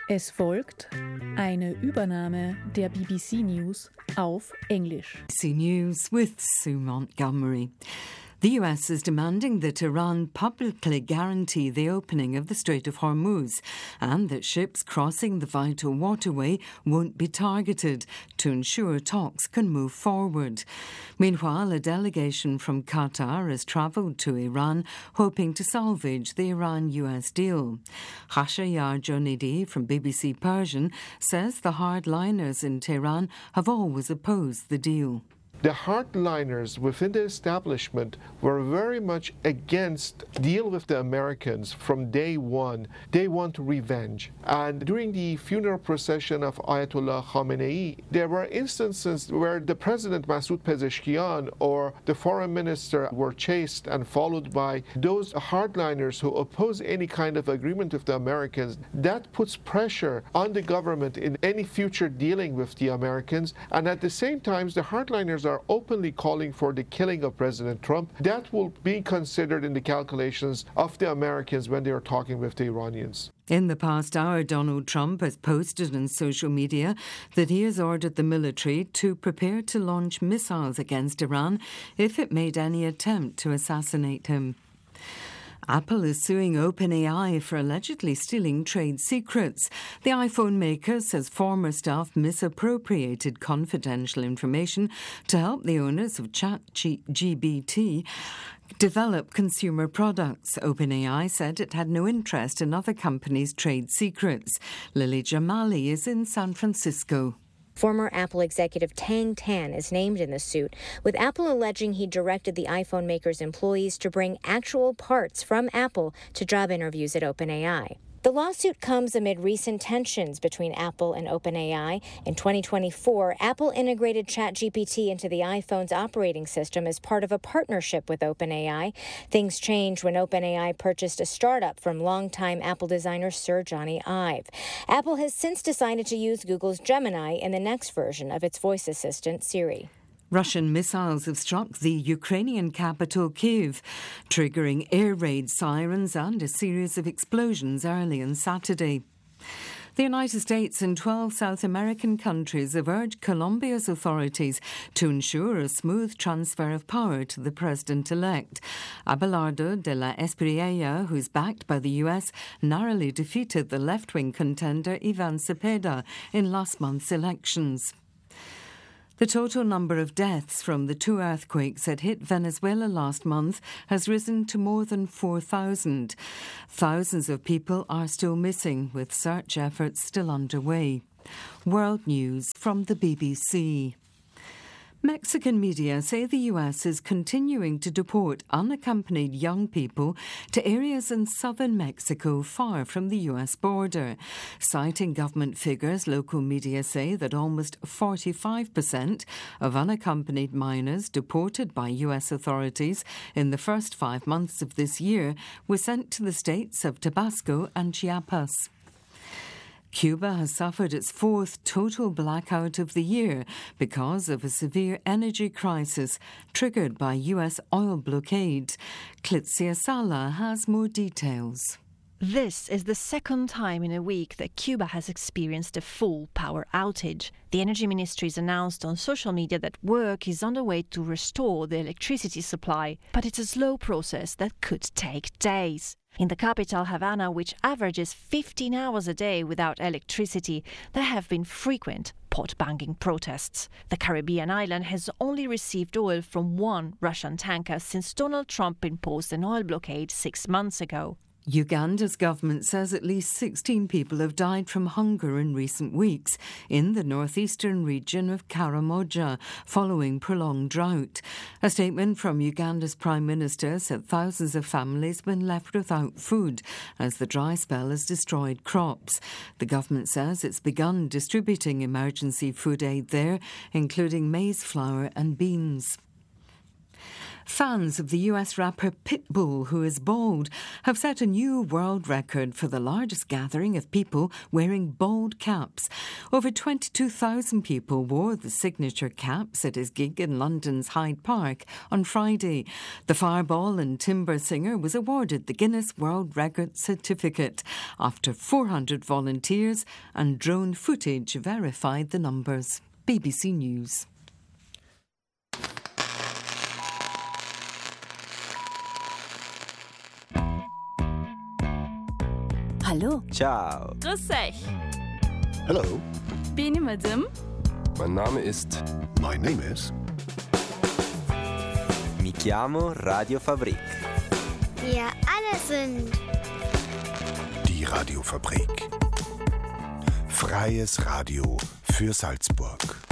Es folgt eine Übernahme der BBC News auf Englisch. BBC News with Sue Montgomery. The US is demanding that Iran publicly guarantee the opening of the Strait of Hormuz and that ships crossing the vital waterway won't be targeted to ensure talks can move forward. Meanwhile, a delegation from Qatar has travelled to Iran hoping to salvage the Iran-US deal. Hashayar Jonidi from BBC Persian says the hardliners in Tehran have always opposed the deal. The hardliners within the establishment were very much against deal with the Americans from day one. They want revenge. And during the funeral procession of Ayatollah Khamenei, there were instances where the president Masoud Pezeshkian or the foreign minister were chased and followed by those hardliners who oppose any kind of agreement with the Americans. That puts pressure on the government in any future dealing with the Americans. And at the same time, the hardliners are openly calling for the killing of President Trump. That will be considered in the calculations of the Americans when they are talking with the Iranians. In the past hour, Donald Trump has posted on social media that he has ordered the military to prepare to launch missiles against Iran if it made any attempt to assassinate him. Apple is suing OpenAI for allegedly stealing trade secrets. The iPhone maker says former staff misappropriated confidential information to help the owners of ChatGPT develop consumer products. OpenAI said it had no interest in other companies' trade secrets. Lily Jamali is in San Francisco. Former Apple executive Tang Tan is named in the suit, with Apple alleging he directed the iPhone maker's employees to bring actual parts from Apple to job interviews at OpenAI. The lawsuit comes amid recent tensions between Apple and OpenAI. In 2024, Apple integrated ChatGPT into the iPhone's operating system as part of a partnership with OpenAI. Things changed when OpenAI purchased a startup from longtime Apple designer Sir Johnny Ive. Apple has since decided to use Google's Gemini in the next version of its voice assistant, Siri. Russian missiles have struck the Ukrainian capital Kyiv, triggering air raid sirens and a series of explosions early on Saturday. The United States and 12 South American countries have urged Colombia's authorities to ensure a smooth transfer of power to the president-elect. Abelardo de la Espriella, who's backed by the US, narrowly defeated the left-wing contender Ivan Cepeda in last month's elections. The total number of deaths from the two earthquakes that hit Venezuela last month has risen to more than 4,000. Thousands of people are still missing, with search efforts still underway. World News from the BBC. Mexican media say the US is continuing to deport unaccompanied young people to areas in southern Mexico far from the US border. Citing government figures, local media say that almost 45% of unaccompanied minors deported by US authorities in the first 5 months of this year were sent to the states of Tabasco and Chiapas. Cuba has suffered its fourth total blackout of the year because of a severe energy crisis triggered by US oil blockade. Clitzia Sala has more details. This is the second time in a week that Cuba has experienced a full power outage. The Energy Ministry has announced on social media that work is underway to restore the electricity supply, but it's a slow process that could take days. In the capital, Havana, which averages 15 hours a day without electricity, there have been frequent pot-banging protests. The Caribbean island has only received oil from one Russian tanker since Donald Trump imposed an oil blockade 6 months ago. Uganda's government says at least 16 people have died from hunger in recent weeks in the northeastern region of Karamoja following prolonged drought. A statement from Uganda's Prime Minister said thousands of families have been left without food as the dry spell has destroyed crops. The government says it's begun distributing emergency food aid there, including maize flour and beans. Fans of the US rapper Pitbull, who is bald, have set a new world record for the largest gathering of people wearing bald caps. Over 22,000 people wore the signature caps at his gig in London's Hyde Park on Friday. The Fireball and Timber singer was awarded the Guinness World Record certificate after 400 volunteers and drone footage verified the numbers. BBC News. Hallo. Ciao. Grüß euch. Hello. Benim adım. Mein Name ist... My name is... Mi chiamo Radio Fabrik. Wir alle sind... Die Radiofabrik. Freies Radio für Salzburg.